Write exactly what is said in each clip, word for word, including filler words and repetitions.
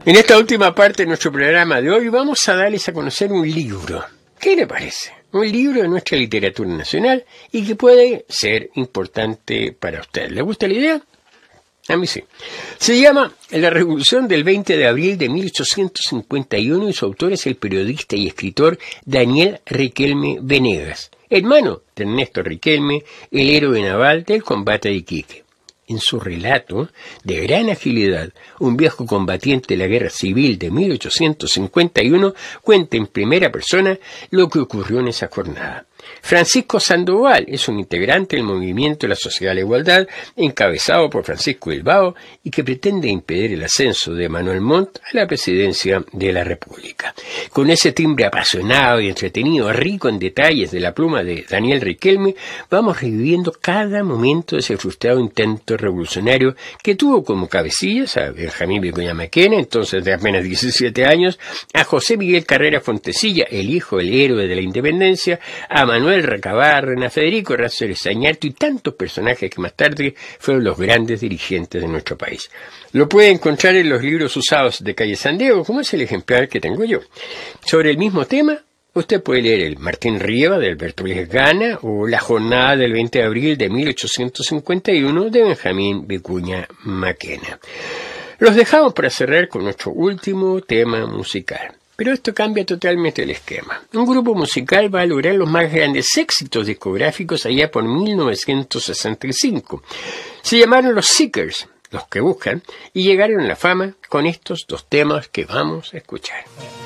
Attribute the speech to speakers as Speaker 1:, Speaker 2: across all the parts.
Speaker 1: En esta última parte de nuestro programa de hoy vamos a darles a conocer un libro. ¿Qué le parece? Un libro de nuestra literatura nacional y que puede ser importante para usted. ¿Le gusta la idea? A mí sí. Se llama La Revolución del veinte de abril de mil ochocientos cincuenta y uno y su autor es el periodista y escritor Daniel Riquelme Venegas, hermano de Ernesto Riquelme, el héroe naval del combate de Iquique. En su relato, de gran agilidad, un viejo combatiente de la Guerra Civil de mil ochocientos cincuenta y uno cuenta en primera persona lo que ocurrió en esa jornada. Francisco Sandoval es un integrante del movimiento de la Sociedad de la Igualdad, encabezado por Francisco Bilbao y que pretende impedir el ascenso de Manuel Montt a la presidencia de la República. Con ese timbre apasionado y entretenido, rico en detalles de la pluma de Daniel Riquelme, vamos reviviendo cada momento de ese frustrado intento revolucionario que tuvo como cabecillas a Benjamín Vicuña Maquena, entonces de apenas diecisiete años, a José Miguel Carrera Fontecilla, el hijo del héroe de la independencia, a Manuel Recabarren, a Federico Errázuriz Zañartu y tantos personajes que más tarde fueron los grandes dirigentes de nuestro país. Lo puede encontrar en los libros usados de Calle San Diego, como es el ejemplar que tengo yo. Sobre el mismo tema, usted puede leer el Martín Rieva de Alberto Vélez Gana o La Jornada del veinte de abril de mil ochocientos cincuenta y uno de Benjamín Vicuña Maquena. Los dejamos para cerrar con nuestro último tema musical. Pero esto cambia totalmente el esquema. Un grupo musical va a lograr los más grandes éxitos discográficos allá por mil novecientos sesenta y cinco. Se llamaron los Seekers, los que buscan, y llegaron a la fama con estos dos temas que vamos a escuchar.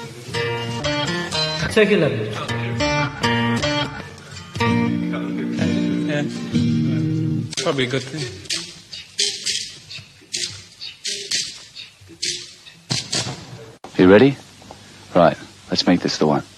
Speaker 2: Take it up. Yeah. Probably a good thing.
Speaker 3: You ready? Right, let's make this the one.